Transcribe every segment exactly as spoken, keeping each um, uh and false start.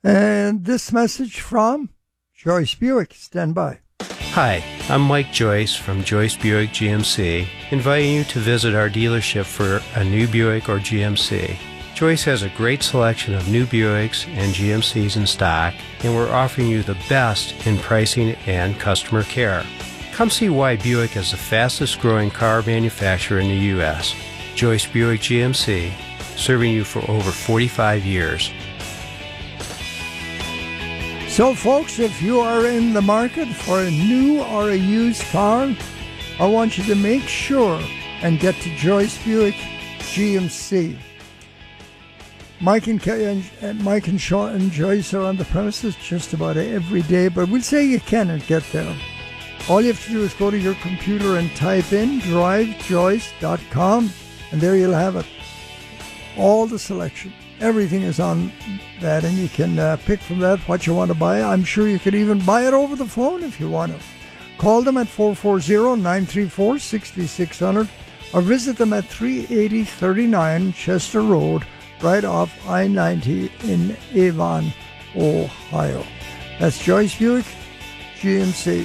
And this message from Joyce Buick. Stand by. Hi, I'm Mike Joyce from Joyce Buick G M C, inviting you to visit our dealership for a new Buick or G M C. Joyce has a great selection of new Buicks and G M Cs in stock, and we're offering you the best in pricing and customer care. Come see why Buick is the fastest growing car manufacturer in the U S. Joyce Buick G M C, serving you for over forty-five years. So, folks, if you are in the market for a new or a used car, I want you to make sure and get to Joyce Buick G M C. Mike and, and Mike and Sean and Joyce are on the premises just about every day, but we'll say you cannot get there. All you have to do is go to your computer and type in drive joyce dot com, and there you'll have it. All the selection. Everything is on that, and you can uh, pick from that what you want to buy. I'm sure you could even buy it over the phone if you want to. Call them at four four zero, nine three four, six six zero zero or visit them at three eighty thirty-nine Chester Road, right off I ninety in Avon, Ohio. That's Joyce Buick, G M C.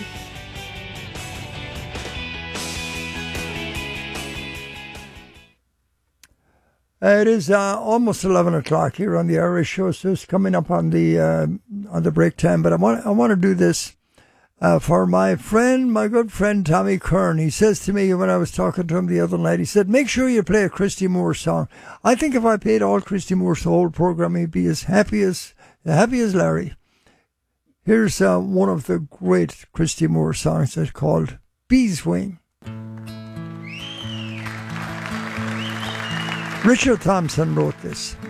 Uh, it is uh, almost eleven o'clock here on the Irish Show, so it's coming up on the uh, on the break time. But I want I want to do this uh, for my friend, my good friend Tommy Kern. He says to me when I was talking to him the other night, he said, "Make sure you play a Christy Moore song." I think if I played all Christy Moore's the whole program, he'd be as happy as happy as Larry. Here's uh, one of the great Christy Moore songs that's called "Beeswing." Richard Thompson wrote this.